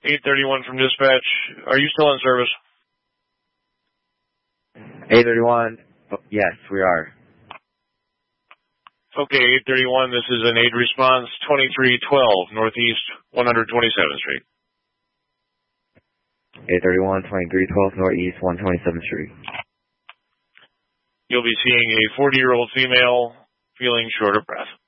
831 from dispatch. Are you still in service? 831. Yes, we are. Okay, 831. This is an aid response 2312 Northeast 127th Street. 831, 2312 Northeast 127th Street. You'll be seeing a 40-year-old female feeling short of breath.